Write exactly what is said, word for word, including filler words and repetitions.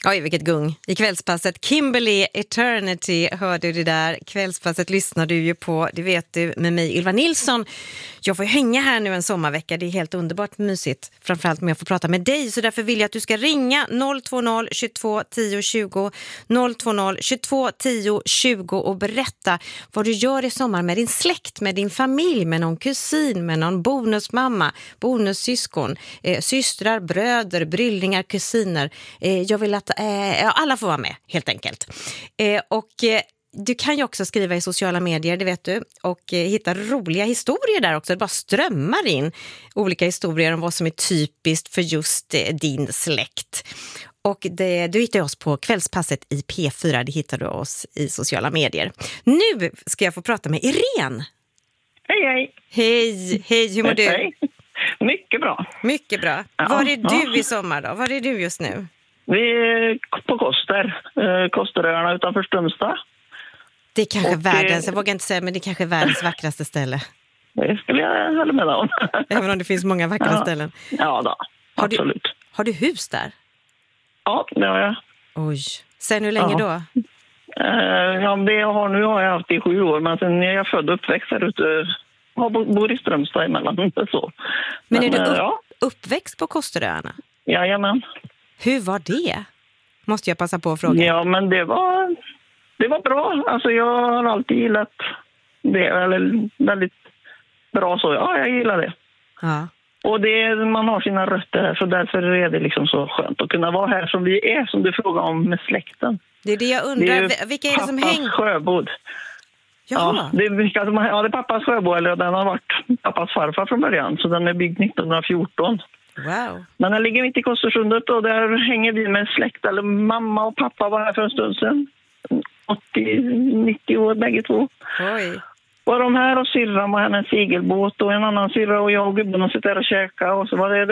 Oj, vilket gung. I kvällspasset Kimberly Eternity hörde du det där. Kvällspasset lyssnar du ju på, det vet du, med mig Ylva Nilsson. Jag får ju hänga här nu en sommarvecka, det är helt underbart mysigt. Framförallt med att få prata med dig, så därför vill jag att du ska ringa noll två noll tjugotvå tio tjugo noll två noll tjugotvå tio tjugo och berätta vad du gör i sommar med din släkt, med din familj, med någon kusin, med någon bonusmamma, bonussyskon, eh, systrar, bröder, bryllingar, kusiner. Eh, jag vill att eh, alla får vara med, helt enkelt. Eh, och eh, du kan ju också skriva i sociala medier, det vet du, och eh, hitta roliga historier där också. Det bara strömmar in olika historier om vad som är typiskt för just eh, din släkt. Och det, du hittar oss på kvällspasset i P fyra, det hittar du oss i sociala medier. Nu ska jag få prata med Irene. Hej, hej. Hej, hej, hur mår du? Hej. Mycket bra. Mycket bra. Ja, Var är ja. du i sommar då? Var är du just nu? Vi är på Koster, eh, Kosteröarna utanför Strömstad. Det är kanske Och, världens, eh, jag vågar inte säga, men det är kanske världens vackraste ställe. Det skulle jag hålla med om. Även om det finns många vackra Ja. ställen. Ja då, Har du- absolut. Har du hus där? Ja, det har jag. Oj. Sen hur länge Ja. då? Eh, ja, det jag har nu har jag haft i sju år, men sen är jag född och uppväxt här ute. Jag bor, bor i Strömstad emellan, inte så. Men är du eh, upp, Ja, uppväxt på Kosteröarna? jajamän. Hur var det? Måste jag passa på att fråga. Ja, men det var, det var bra. Alltså jag har alltid gillat det, eller väldigt bra så. Ja, jag gillar det. Ja. Och det, man har sina rötter här, så därför är det liksom så skönt att kunna vara här som vi är, som du frågar om med släkten. Det är det jag Det undrar. är ju V- Vilka är det som pappas hänger? sjöbod. Jaha. Ja, det är, vilka som har- ja, det är pappas sjöbod, eller den har varit pappas farfar från början, så den är byggd nittonhundrafjorton. Wow. Men den ligger mitt i Kostersundet och där hänger vi med släkt, eller mamma och pappa var här för en stund sedan. åttio nittio år bägge två. Oj. Var de här och syrran var här med en segelbåt och en annan syrra och jag och gubben och sitter här och käka, och så var det